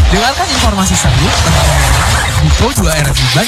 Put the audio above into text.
Dengarkan informasi seru tentang di Pro 2 RMB Bandung.